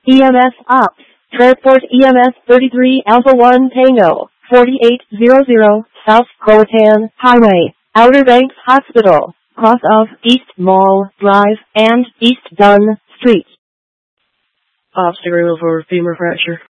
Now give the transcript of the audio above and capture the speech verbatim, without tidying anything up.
E M S Ops. Transport E M S thirty-three Alpha one Tango, forty-eight hundred South Croatan Highway, Outer Banks Hospital, cross of East Mall Drive and East Dunn Street. Obstacle for femur fracture.